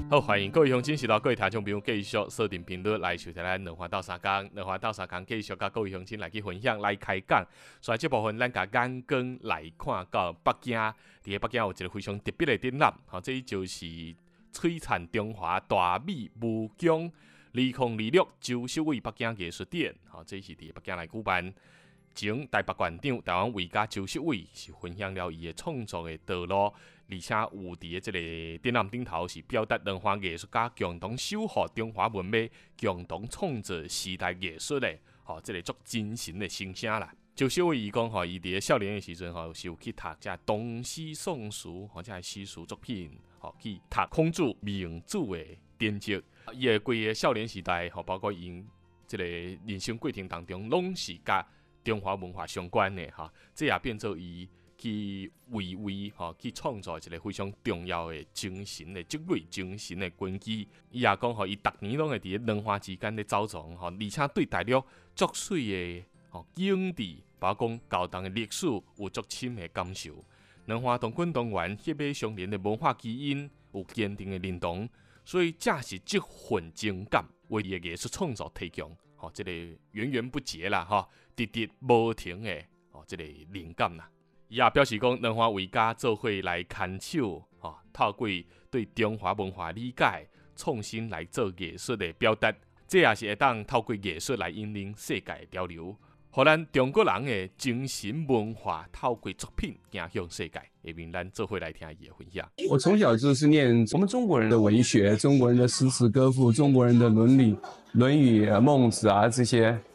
好，欢迎各位乡亲、是到各位听众朋友继续锁定频率来收听咱两花斗相共，两花斗相共继续甲各位乡亲来去分享、来开讲。所以这部分咱甲眼光来看到北京，伫个北京有一个非常特别的展览，这就是璀璨中华大美武宫2026周首位北京艺术展，这是伫北京来举办。前台北馆长台湾画家周秀伟是分享了伊的创作的道路，而且有伫个即个展览顶头是表达两华艺术家共同守护中华文明、共同创造时代艺术的，即个足精神的心声啦。周秀伟伊讲，伊伫个少年的时阵，是有去读这唐诗宋词，或者诗词作品，去读孔子、孟子的典籍。伊的规个少年时代，包括因即个人生过程当中，拢是甲中华文化相关的这也变做伊去为去创造一个非常重要的精神的积累、精神的根基。伊也讲伊逐年拢会伫两华之间咧走藏而且对大陆足水的景致，包括讲高档的历史有足深的感受。两华同滚同源、血脉相连的文化基因有坚定的认同，所以正是这份情感为伊的艺术创作提供。这个源源不竭啦，直直无停的这个灵感啦。伊也表示讲，两华画家做伙来牵手，透过对中华文化理解，创新来做艺术的表达，这也是会当透过艺术来引领世界的潮流，互咱中国人的精神文化透过作品走向世界。下面咱做伙来听伊的分享。 我从小就是念我们中国人的文学、中国人的诗词歌赋、中国人的伦理、《论语》、孟子啊这些